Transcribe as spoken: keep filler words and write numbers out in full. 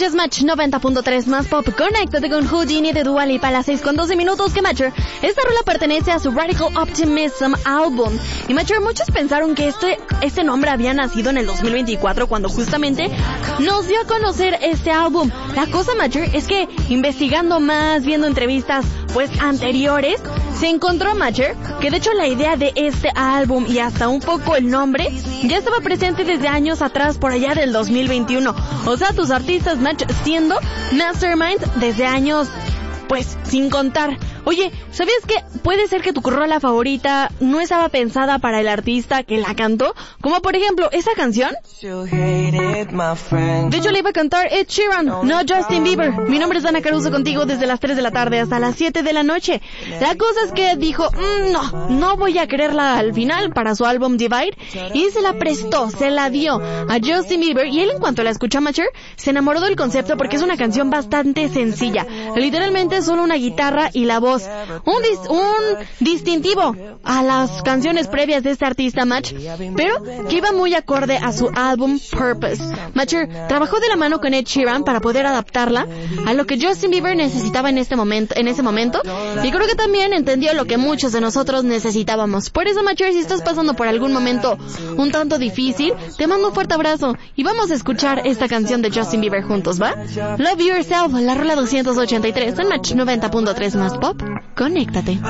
Escuchas Match noventa punto tres más pop. Conéctate con Houdini de Dua Lipa a las seis con doce minutos. Que Matcher, esta rola pertenece a su Radical Optimism álbum. Y Matcher, muchos pensaron que este, este nombre había nacido en el dos mil veinticuatro, cuando justamente nos dio a conocer este álbum. La cosa, Matcher, es que investigando más, viendo entrevistas pues anteriores, se encontró, Matcher, que de hecho la idea de este álbum y hasta un poco el nombre ya estaba presente desde años atrás, por allá del dos mil veintiuno. O sea, tus artistas, Match, siendo Mastermind desde años, pues, sin contar. Oye, ¿sabías que puede ser que tu rola favorita no estaba pensada para el artista que la cantó? Como por ejemplo, esa canción. De hecho, la iba a cantar Ed Sheeran, no Justin Bieber. Mi nombre es Dana Caruso, contigo desde las tres de la tarde hasta las siete de la noche. La cosa es que dijo, mmm, no, no voy a quererla al final para su álbum Divide. Y se la prestó, se la dio a Justin Bieber. Y él, en cuanto la escuchó, Matcher, se enamoró del concepto porque es una canción bastante sencilla. Literalmente solo una guitarra y la voz. Un, dis- un distintivo a las canciones previas de este artista, Match, pero que iba muy acorde a su álbum Purpose. Matcher trabajó de la mano con Ed Sheeran para poder adaptarla a lo que Justin Bieber necesitaba en este momento, en ese momento, y creo que también entendió lo que muchos de nosotros necesitábamos. Por eso, Matcher, si estás pasando por algún momento un tanto difícil, te mando un fuerte abrazo y vamos a escuchar esta canción de Justin Bieber juntos, ¿va? Love Yourself, la rola doscientos ochenta y tres en Match noventa punto tres más pop. Conéctate.